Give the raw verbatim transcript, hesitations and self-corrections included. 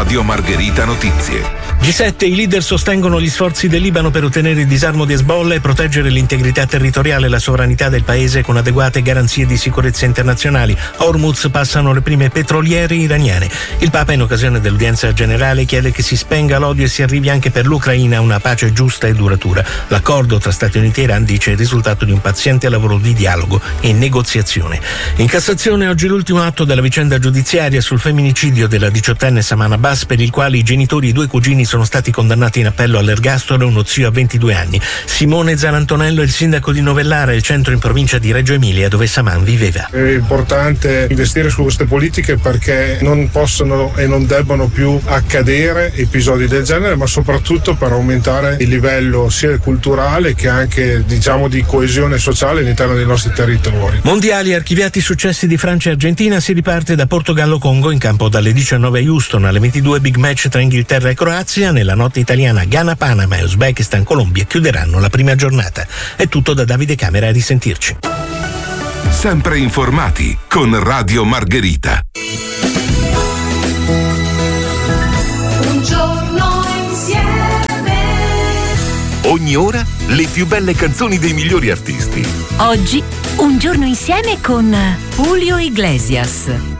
Radio Margherita Notizie. G sette, i leader sostengono gli sforzi del Libano per ottenere il disarmo di Hezbollah e proteggere l'integrità territoriale e la sovranità del paese con adeguate garanzie di sicurezza internazionali. A Hormuz passano le prime petroliere iraniane. Il Papa, in occasione dell'udienza generale, chiede che si spenga l'odio e si arrivi anche per l'Ucraina a una pace giusta e duratura. L'accordo tra Stati Uniti e Iran, dice, è il risultato di un paziente lavoro di dialogo e negoziazione. In Cassazione oggi l'ultimo atto della vicenda giudiziaria sul femminicidio della diciottenne Saman Abbas, per il quale i genitori e i due cugini sono stati condannati in appello all'ergastolo e uno zio a ventidue anni. Simone Zarantonello è il sindaco di Novellara, il centro in provincia di Reggio Emilia, dove Saman viveva. È importante investire su queste politiche perché non possono e non debbono più accadere episodi del genere, ma soprattutto per aumentare il livello sia culturale che anche, diciamo, di coesione sociale all'interno dei nostri territori. Mondiali, archiviati i successi di Francia e Argentina, si riparte da Portogallo-Congo, in campo dalle diciannove a Houston, alle ventidue big match tra Inghilterra e Croazia. Nella notte italiana Ghana-Panama e Uzbekistan-Colombia chiuderanno la prima giornata. È tutto da Davide Camera, a risentirci. Sempre informati con Radio Margherita. Un giorno insieme. Ogni ora le più belle canzoni dei migliori artisti. Oggi un giorno insieme con Julio Iglesias.